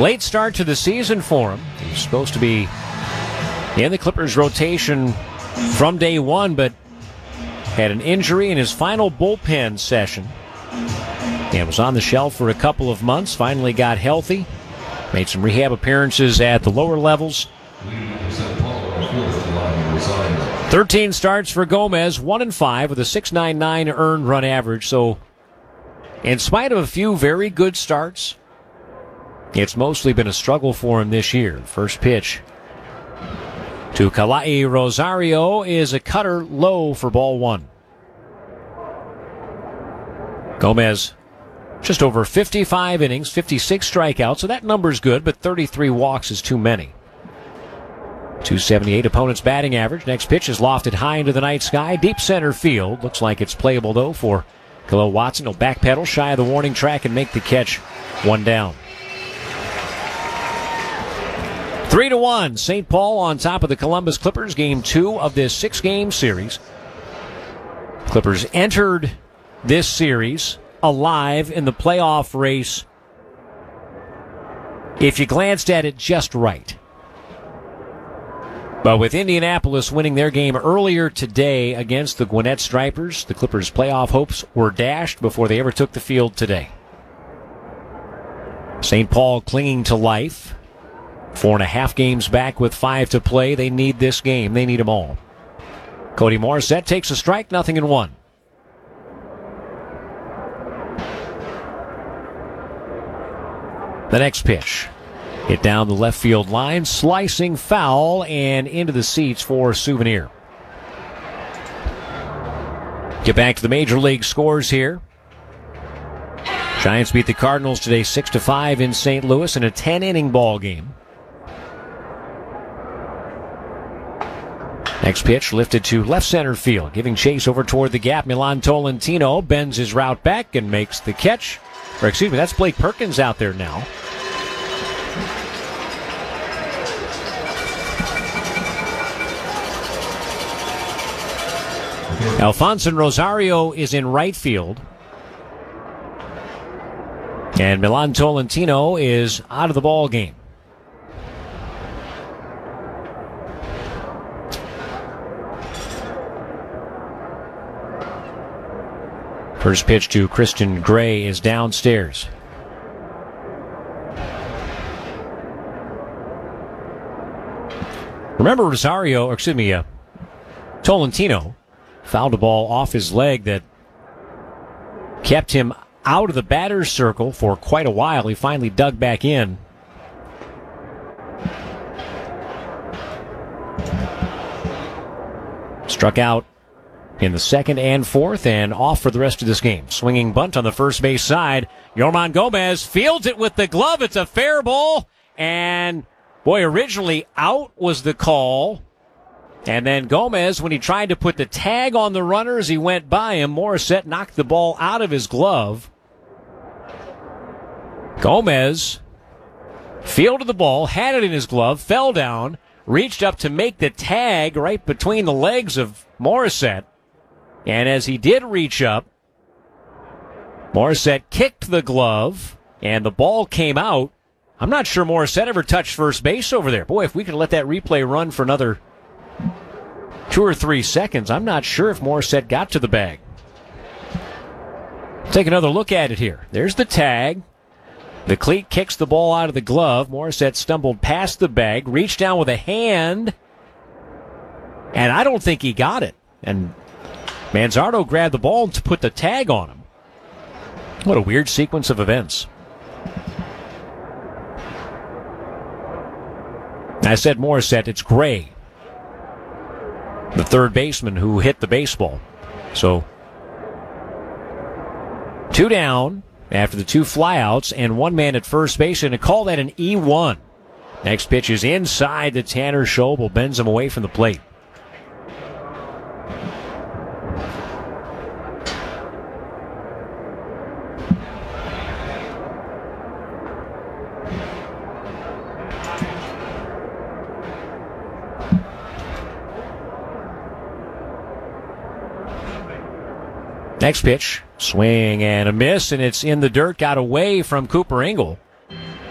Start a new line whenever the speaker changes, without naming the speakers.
Late start to the season for him. He's supposed to be in the Clippers rotation from day one, but had an injury in his final bullpen session. And was on the shelf for a couple of months. Finally got healthy. Made some rehab appearances at the lower levels. 13 starts for Gomez, 1-5 with a .699 earned run average. So, in spite of a few very good starts, it's mostly been a struggle for him this year. First pitch to Kalai Rosario is a cutter low for ball one. Gomez, just over 55 innings, 56 strikeouts, so that number's good, but 33 walks is too many. 278 opponent's batting average. Next pitch is lofted high into the night sky. Deep center field. Looks like it's playable, though, for Khalil Watson. He'll backpedal shy of the warning track and make the catch. One down. 3-1. St. Paul on top of the Columbus Clippers. Game 2 of this 6-game series. Clippers entered this series alive in the playoff race if you glanced at it just right. But with Indianapolis winning their game earlier today against the Gwinnett Stripers, the Clippers' playoff hopes were dashed before they ever took the field today. St. Paul clinging to life. 4.5 games back with 5 to play. They need this game. They need them all. Cody Morissette takes a strike, 0-1. The next pitch. Hit down the left field line, slicing foul, and into the seats for Souvenir. Get back to the major league scores here. Giants beat the Cardinals today 6-5 in St. Louis in a 10-inning ball game. Next pitch lifted to left center field, giving chase over toward the gap. Milan Tolentino bends his route back and makes the catch. Or excuse me, that's Blake Perkins out there now. Alfonso Rosario is in right field. And Milan Tolentino is out of the ball game. First pitch to Christian Gray is downstairs. Remember Tolentino fouled a ball off his leg that kept him out of the batter's circle for quite a while. He finally dug back in. Struck out in the second and fourth and off for the rest of this game. Swinging bunt on the first base side. Yorman Gomez fields it with the glove. It's a fair ball. And, boy, originally out was the call. And then Gomez, when he tried to put the tag on the runner as he went by him, Morissette knocked the ball out of his glove. Gomez fielded the ball, had it in his glove, fell down, reached up to make the tag right between the legs of Morissette. And as he did reach up, Morissette kicked the glove, and the ball came out. I'm not sure Morissette ever touched first base over there. Boy, if we could let that replay run for another 2 or 3 seconds, I'm not sure if Morissette got to the bag. Take another look at it here. There's the tag. The cleat kicks the ball out of the glove. Morissette stumbled past the bag, reached down with a hand, and I don't think he got it. And Manzardo grabbed the ball to put the tag on him. What a weird sequence of events. I said Morissette, it's Gray, the third baseman who hit the baseball. So, 2 down after the 2 flyouts and 1 man at first base, and to call that an E1. Next pitch is inside the Tanner Schobel, bends him away from the plate. Next pitch, swing and a miss, and it's in the dirt, got away from Cooper Ingle.